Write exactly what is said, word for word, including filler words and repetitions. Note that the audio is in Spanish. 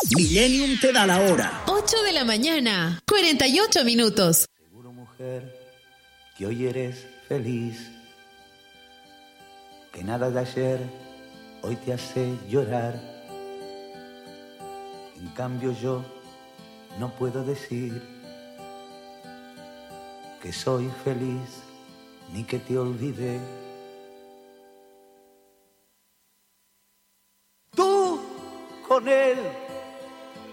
Millennium te da la hora. ocho de la mañana, cuarenta y ocho minutos. Seguro, mujer, que hoy eres feliz, que nada de ayer hoy te hace llorar. En cambio yo no puedo decir que soy feliz ni que te olvidé. Tú con él